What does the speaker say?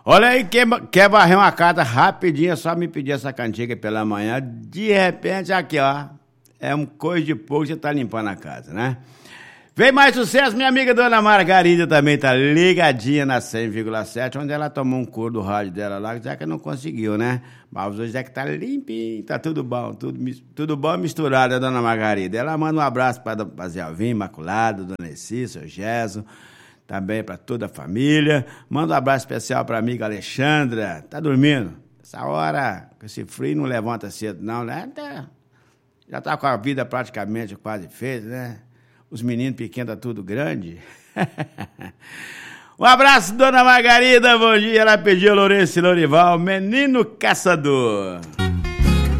Olha aí, quer varrer uma casa rapidinho, é só me pedir essa cantiga pela manhã. De repente, aqui, ó, é uma coisa de pouco, você tá limpando a casa, né? Vem mais sucesso, minha amiga Dona Margarida também tá ligadinha na 100,7, onde ela tomou um couro do rádio dela lá, já que não conseguiu, né? Mas hoje é que tá limpinho, tá tudo bom, tudo bom misturado, a Dona Margarida. Ela manda um abraço pra Zé Alvim, Imaculado, Dona Essi, seu Gesso, também pra toda a família. Manda um abraço especial pra amiga Alexandra, tá dormindo? Essa hora, com esse frio, não levanta cedo não, né? Já tá com a vida praticamente quase feita, né? Os meninos pequenos tá tudo grande. Um abraço, Dona Margarida, bom dia. Ela pediu Lourenço e Lorival, Menino Caçador.